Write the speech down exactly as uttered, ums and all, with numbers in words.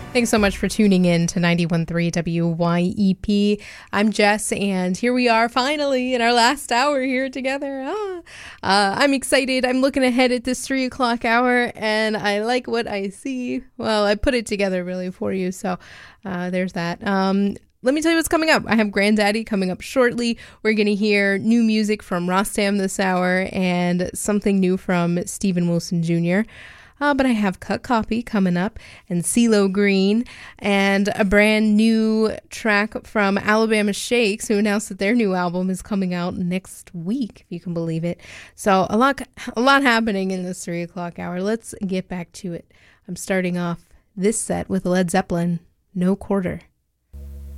Thanks so much for tuning in to ninety-one point three W Y E P. I'm Jess, and here we are finally in our last hour here together. Ah. Uh, I'm excited. I'm looking ahead at this three o'clock hour, and I like what I see. Well, I put it together really for you, so uh, there's that. Um, let me tell you what's coming up. I have Granddaddy coming up shortly. We're going to hear new music from Rostam this hour and something new from Steven Wilson Junior Uh, but I have Cut Copy coming up and CeeLo Green and a brand new track from Alabama Shakes, who announced that their new album is coming out next week, if you can believe it. So a lot, a lot happening in this three o'clock hour. Let's get back to it. I'm starting off this set with Led Zeppelin, No Quarter.